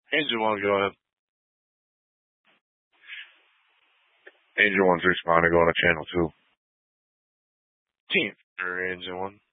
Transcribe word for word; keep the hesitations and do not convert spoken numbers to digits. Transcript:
Angel one, go ahead. Angel one's responding, going to channel two. Team for Angel one.